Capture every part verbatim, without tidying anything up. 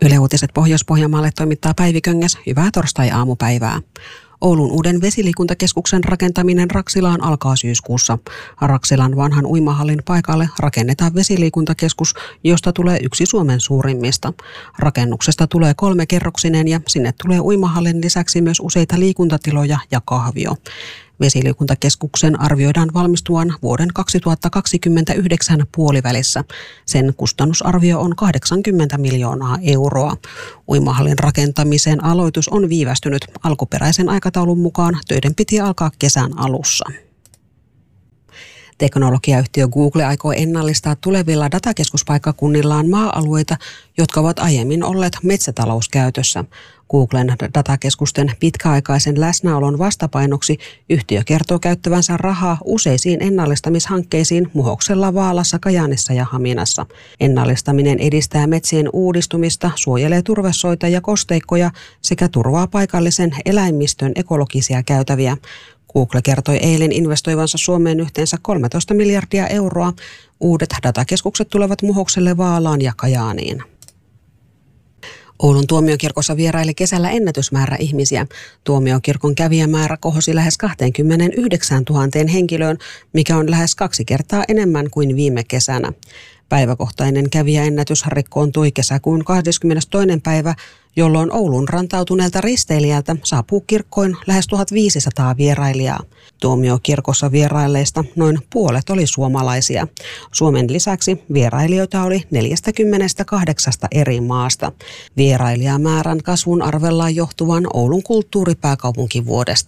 Yle Uutiset Pohjois-Pohjanmaalle toimittaa Päivi Köngäs. Hyvää torstai-aamupäivää. Oulun uuden vesiliikuntakeskuksen rakentaminen Raksilaan alkaa syyskuussa. Raksilan vanhan uimahallin paikalle rakennetaan vesiliikuntakeskus, josta tulee yksi Suomen suurimmista. Rakennuksesta tulee kolmekerroksinen ja sinne tulee uimahallin lisäksi myös useita liikuntatiloja ja kahvio. Vesiliikuntakeskuksen arvioidaan valmistuvan vuoden kaksituhattakaksikymmentäyhdeksän puolivälissä. Sen kustannusarvio on kahdeksankymmentä miljoonaa euroa. Uimahallin rakentamisen aloitus on viivästynyt. Alkuperäisen aikataulun mukaan töiden piti alkaa kesän alussa. Teknologiayhtiö Google aikoo ennallistaa tulevilla datakeskuspaikkakunnillaan maa-alueita, jotka ovat aiemmin olleet metsätalouskäytössä. Googlen datakeskusten pitkäaikaisen läsnäolon vastapainoksi yhtiö kertoo käyttävänsä rahaa useisiin ennallistamishankkeisiin Muhoksella, Vaalassa, Kajaanissa ja Haminassa. Ennallistaminen edistää metsien uudistumista, suojelee turvesoita ja kosteikkoja sekä turvaa paikallisen eläimistön ekologisia käytäviä. Google kertoi eilen investoivansa Suomeen yhteensä kolmetoista miljardia euroa. Uudet datakeskukset tulevat Muhokselle, Vaalaan ja Kajaaniin. Oulun tuomiokirkossa vieraili kesällä ennätysmäärä ihmisiä. Tuomiokirkon kävijämäärä kohosi lähes kaksikymmentäyhdeksäntuhatta henkilöön, mikä on lähes kaksi kertaa enemmän kuin viime kesänä. Päiväkohtainen kävijäennätys rikkoontui kesäkuun kahdeskymmenestoinen päivä, jolloin Oulun rantautuneelta risteilijältä saapuu kirkkoin lähes tuhatviisisataa vierailijaa. Tuomiokirkossa vierailleista noin puolet oli suomalaisia. Suomen lisäksi vierailijoita oli neljästäkymmenestäkahdeksasta eri maasta. Vierailijamäärän kasvun arvellaan johtuvan Oulun kulttuuripääkaupunkivuodesta.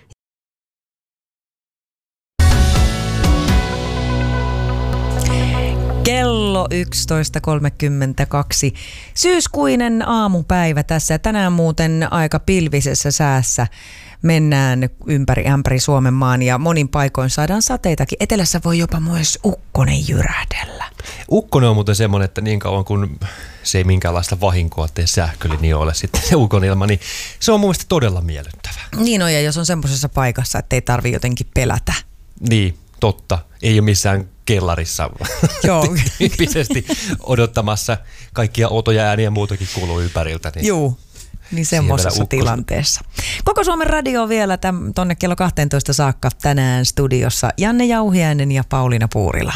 Kello yksitoista kolmekymmentäkaksi. Syyskuinen aamupäivä tässä. Tänään muuten aika pilvisessä säässä mennään ympäri ämpäri Suomen maan ja monin paikoin saadaan sateitakin. Etelässä voi jopa myös ukkonen jyrähdellä. Ukkonen on muuten semmoinen, että niin kauan kun se ei minkäänlaista vahinkoa tee sähkölinjoille sitten se ukonilma, niin se on mun mielestä todella miellyttävää. Niin on, ja jos on semmoisessa paikassa, että ei tarvitse jotenkin pelätä. Niin, totta. Ei ole missään kellarissa tyyppisesti odottamassa. Kaikkia outoja ääniä ja muutakin kuuluu ympäriltä. Niin Juu, niin semmoisessa tilanteessa. Koko Suomen radio vielä täm, tonne kello kahteentoista saakka tänään studiossa Janne Jauhiainen ja Pauliina Puurila.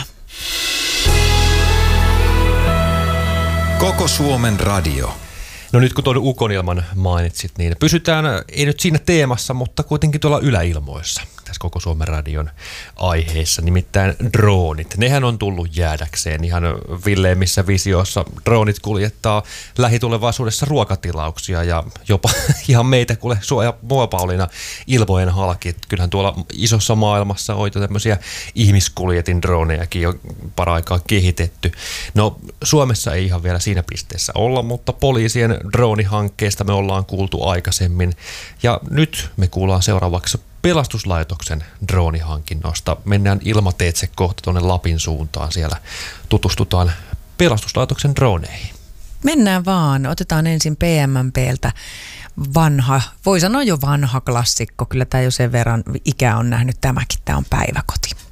Koko Suomen radio. No nyt kun tuon ukonilman mainitsit, niin pysytään ei nyt siinä teemassa, mutta kuitenkin tuolla yläilmoissa tässä Koko Suomen radion aiheessa, nimittäin droonit. Nehän on tullut jäädäkseen ihan villeimmissä visioissa. Droonit kuljettaa lähitulevaisuudessa ruokatilauksia ja jopa ihan meitä, kuule sua ja mua Pauliina, ilmojen halki. Kyllähän tuolla isossa maailmassa on jo tämmöisiä ihmiskuljetin droonejakin jo paraikaa kehitetty. No Suomessa ei ihan vielä siinä pisteessä olla, mutta poliisien droonihankkeesta me ollaan kuultu aikaisemmin. Ja nyt me kuullaan seuraavaksi pelastuslaitoksen droonihankinnosta. Mennään ilmateitse kohta tuonne Lapin suuntaan. Siellä tutustutaan pelastuslaitoksen drooneihin. Mennään vaan. Otetaan ensin P M P:ltä vanha, voi sanoa jo vanha klassikko. Kyllä tämä jo sen verran ikää on nähnyt tämäkin. Tämä on Päiväkoti.